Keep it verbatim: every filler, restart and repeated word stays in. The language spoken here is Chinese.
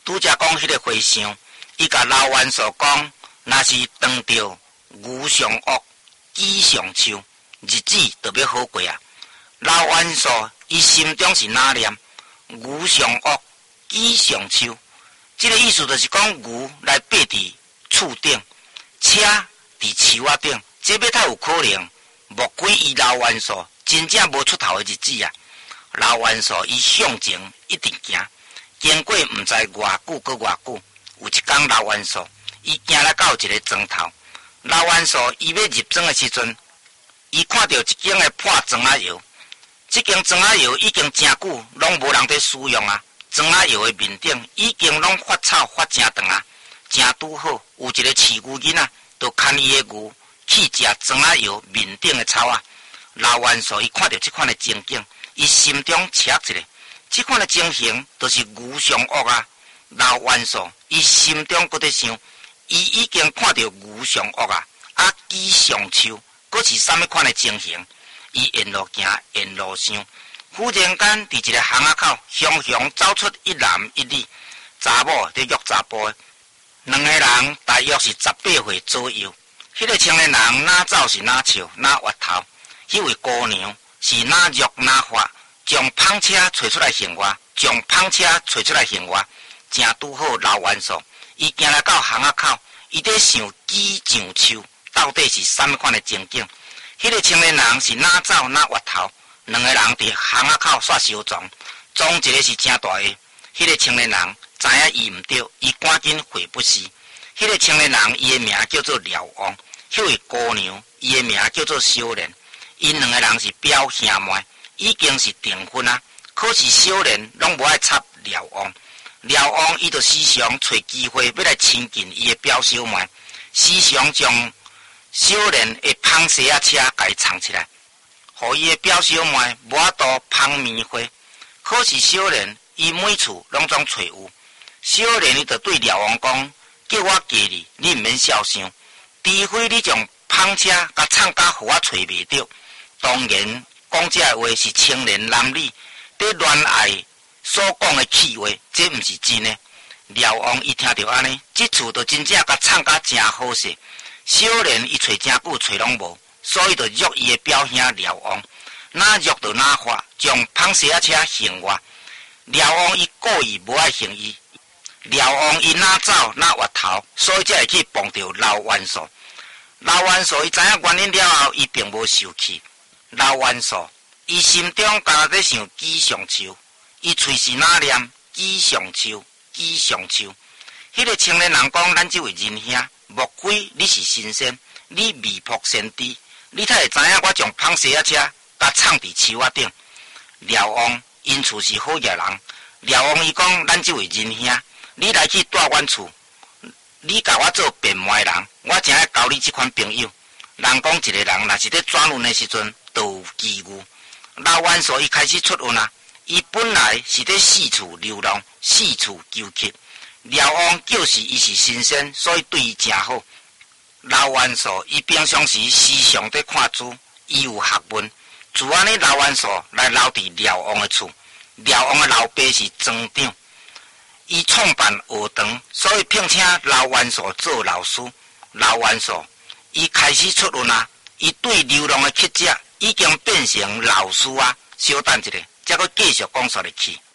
拄则讲迄个和尚，伊甲老元所讲，若是当着牛上恶，鸡上树，日子特别好过啊。老元所伊心中是哪念？牛上恶，鸡上树，这个意思就是讲牛来爬伫厝顶，车伫树仔顶，这要太有可能，莫归伊老元所真正无出头的日子啊。老元所伊向前一直行，经过毋知偌久搁偌久，有一天老元所伊行来到一个庄头，老元所伊要入庄的时阵，伊看到一间的破庄仔窑，这间庄仔窑已经真久拢无人伫使用啊。庄仔窑的面顶已经拢发草发真长啊，真拄好有一个饲牛囡仔，就牵伊的牛去食庄仔窑面顶的草啊。老元所伊看到这款的情景，伊心中切一个，这款的情形就是牛上恶啊。老元所伊心中搁在想，伊已经看到牛上恶啊，啊鸡上树，搁是啥物款的情形？伊沿路行，沿路想。忽然间，伫一个巷仔口，雄雄走出一男一女，查某伫约查甫的，两个人大约是十八岁左右。迄、那个青年人哪走是哪笑哪滑头，迄位姑娘是哪肉哪发，将胖车找出来行我，将胖车找出来行我，正拄好老元所。伊行来到巷仔口，伊在想鸡上树到底是啥物款的情景？迄、那个青年人是哪走哪滑头。两个人伫巷仔口煞相撞，撞一个是真大个。迄、那个青年人知影伊毋对，伊赶紧回不是。迄、那个青年人伊的名叫做廖王，迄位姑娘伊的名叫做小莲。因两个人是表兄妹，已经是订婚啊。可是小莲拢无爱插廖王，廖王伊就时常找机会要来亲近伊的表小妹，时常将小莲的胖西仔车甲伊藏起来。互伊的表小妹无法度芳棉花，可是小莲伊每处拢总找有。小莲伊就对廖王讲：叫我嫁你，你毋免孝想，除非你将芳车甲藏甲互我找袂着。当然，讲这话是青年男女对恋爱所讲的气话，这毋是真的。廖王伊听到安尼，即厝就真正甲藏甲真好势。小莲伊找真久找拢无。所以就约伊的表兄廖王，哪约就哪发，将胖西仔车行我。廖王伊故意无爱行伊，廖王伊哪走哪滑头，所以才会去碰到老元所。老元所伊知影原因了后，伊并无受气。老元所伊心中敢若在想鸡上树，伊喙是哪念鸡上树，鸡上树。迄、那个青年人讲：咱这位仁兄，莫非你是神仙，你未卜先知？你才会知影我将胖西仔车甲藏伫树仔顶。廖王因厝是好野人，廖王伊讲：咱这位仁兄，你来去住阮厝，你甲我做变卖人，我真爱交你这款朋友。人讲一个人若是在转运的时阵，都有机遇。老元所伊开始出运啊，伊本来是在四处流浪，四处求乞。廖王就是伊是神仙，所以对伊真好。老元所伊平常时时常在看书，伊有学问。自安尼，老元所来留伫廖王的厝。廖王的老爸是庄长，伊创办学堂，所以聘请老元所做老师。老元所伊开始出运啊，伊对流浪的乞者已经变成老师啊。稍等一下，再搁继续讲说入去。